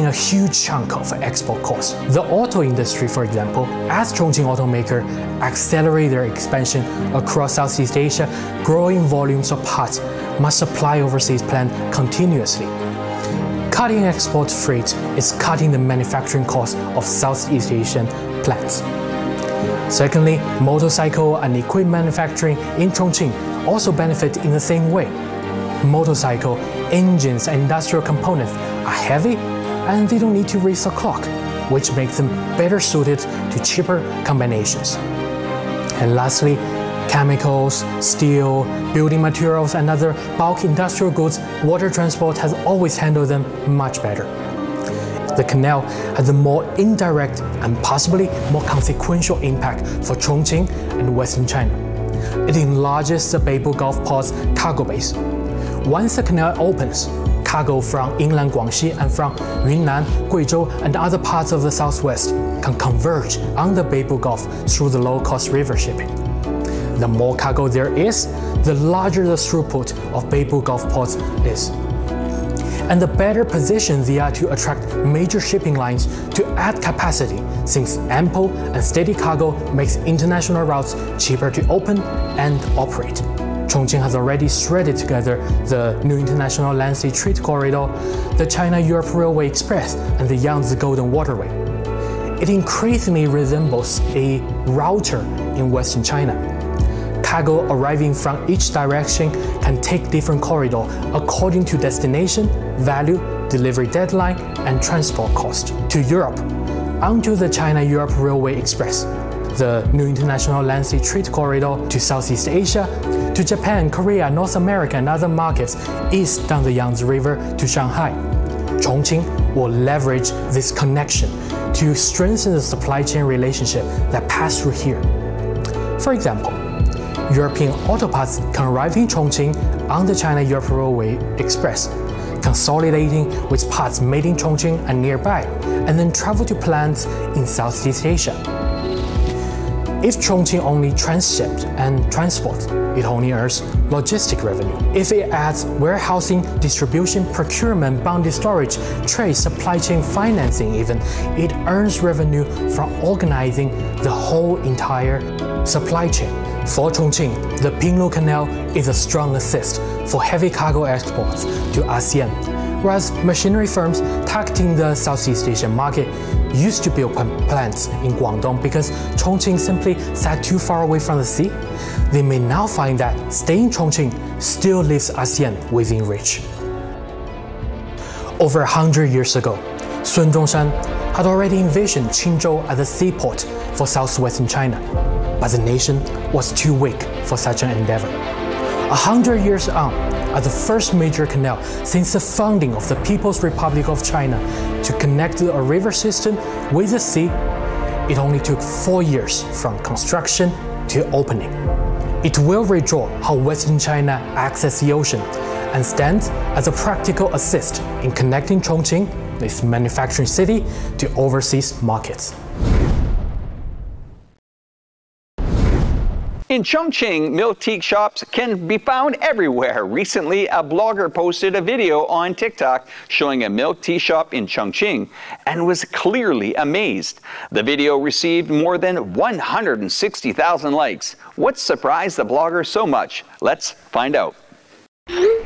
a huge chunk of export costs. The auto industry, for example, as Chongqing automaker accelerate their expansion across Southeast Asia, growing volumes of parts must supply overseas plant continuously. Cutting export freight is cutting the manufacturing cost of Southeast Asian plants. Secondly, motorcycle and equipment manufacturing in Chongqing also benefit in the same way. Motorcycle engines and industrial components are heavy and they don't need to race the clock, which makes them better suited to cheaper combinations. And lastly, chemicals, steel, building materials, and other bulk industrial goods, water transport has always handled them much better. The canal has a more indirect and possibly more consequential impact for Chongqing and Western China. It enlarges the Beibu Gulf Port's cargo base. Once the canal opens, cargo from inland Guangxi and from Yunnan, Guizhou, and other parts of the southwest can converge on the Beibu Gulf through the low-cost river shipping. The more cargo there is, the larger the throughput of Beibu Gulf ports is. And the better positioned they are to attract major shipping lines to add capacity, since ample and steady cargo makes international routes cheaper to open and operate. Chongqing has already threaded together the new international land-sea trade corridor, the China-Europe Railway Express, and the Yangtze Golden Waterway. It increasingly resembles a router in Western China. Cargo arriving from each direction can take different corridors according to destination, value, delivery deadline, and transport cost. To Europe, onto the China-Europe Railway Express, the new international land-sea trade corridor to Southeast Asia, to Japan, Korea, North America, and other markets east down the Yangtze River to Shanghai. Chongqing will leverage this connection to strengthen the supply chain relationship that pass through here. For example, European auto parts can arrive in Chongqing on the China-Europe Railway Express, consolidating with parts made in Chongqing and nearby, and then travel to plants in Southeast Asia. If Chongqing only transshipped and transport, it only earns logistic revenue. If it adds warehousing, distribution, procurement, bounded storage, trade, supply chain financing even, it earns revenue from organizing the whole entire supply chain. For Chongqing, the Pinglu Canal is a strong assist for heavy cargo exports to ASEAN, whereas machinery firms targeting the Southeast Asian market used to build plants in Guangdong because Chongqing simply sat too far away from the sea. They may now find that staying in Chongqing still leaves ASEAN within reach. Over 100 years ago, Sun Zhongshan had already envisioned Qingzhou as a seaport for southwestern China, but the nation was too weak for such an endeavor. 100 years on, as the first major canal since the founding of the People's Republic of China to connect a river system with the sea, it only took 4 years from construction to opening. It will redraw how Western China accesses the ocean and stands as a practical assist in connecting Chongqing, this manufacturing city, to overseas markets. In Chongqing, milk tea shops can be found everywhere. Recently, a blogger posted a video on TikTok showing a milk tea shop in Chongqing and was clearly amazed. The video received more than 160,000 likes. What surprised the blogger so much? Let's find out.